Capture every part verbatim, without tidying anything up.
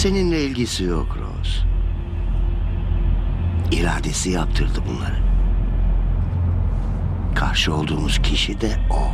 Seninle ilgisi yok Rose. İradesi yaptırdı bunları. Karşı olduğumuz kişi de o.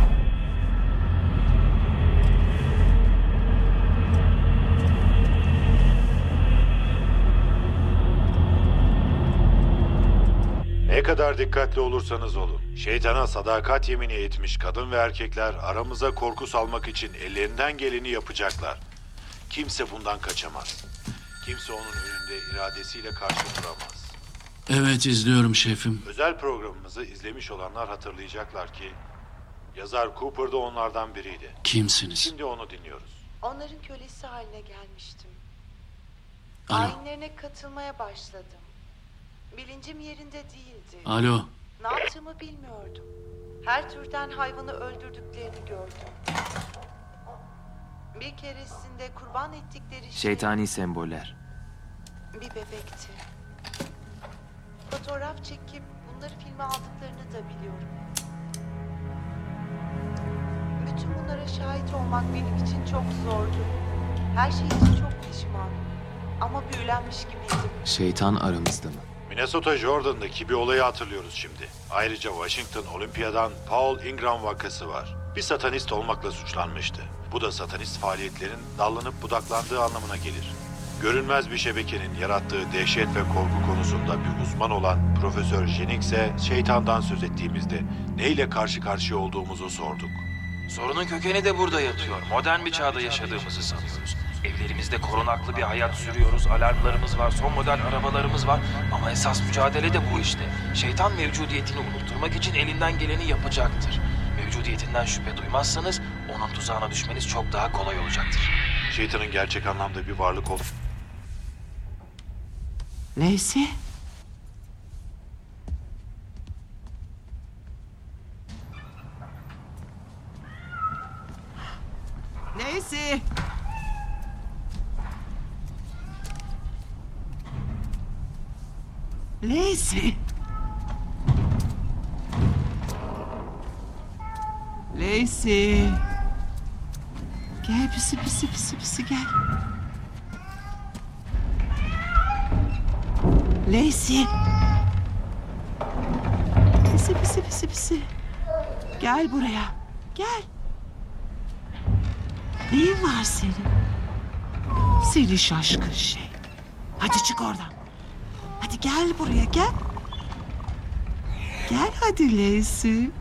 Ne kadar dikkatli olursanız olun, şeytana sadakat yemini etmiş kadın ve erkekler aramıza korku salmak için ellerinden geleni yapacaklar. Kimse bundan kaçamaz. Kimse onun önünde iradesiyle karşı duramaz. Evet, izliyorum şefim. Özel programımızı izlemiş olanlar hatırlayacaklar ki yazar Cooper da onlardan biriydi. Kimsiniz? Şimdi onu dinliyoruz. Onların kölesi haline gelmiştim. Alo. Ayinlerine katılmaya başladım. Bilincim yerinde değildi. Alo. Ne yaptığımı bilmiyordum. Her türden hayvanı öldürdüklerini gördüm. Bir keresinde kurban ettikleri şey Şeytani semboller. bir bebekti. Fotoğraf çekip bunları filme aldıklarını da biliyorum. Bütün bunlara şahit olmak benim için çok zordu. Her şey için çok pişmanım. Ama büyülenmiş gibiydim. Şeytan aramızda mı? Minnesota Jordan'daki bir olayı hatırlıyoruz şimdi. Ayrıca Washington Olimpiya'dan Paul Ingram vakası var. Bir satanist olmakla suçlanmıştı. Bu da satanist faaliyetlerin dallanıp budaklandığı anlamına gelir. Görünmez bir şebekenin yarattığı dehşet ve korku konusunda bir uzman olan Profesör Jeniks'e şeytandan söz ettiğimizde neyle karşı karşıya olduğumuzu sorduk. Sorunun kökeni de burada yatıyor. Modern bir çağda yaşadığımızı sanıyoruz. Evlerimizde korunaklı bir hayat sürüyoruz, alarmlarımız var, son model arabalarımız var. Ama esas mücadele de bu işte. Şeytan mevcudiyetini unutturmak için elinden geleni yapacaktır. Mevcudiyetinden şüphe duymazsanız onun tuzağına düşmeniz çok daha kolay olacaktır. Şeytanın gerçek anlamda bir varlık olup Neyse. Neyse. Neyse. Lacey. Gel pisi pisi pisi pisi gel. Lacey. Pisi pisi pisi pisi. Gel buraya. Gel. Neyin var senin? Seni şaşkın şey. Hadi çık oradan. Hadi gel buraya gel. Gel hadi Lacey.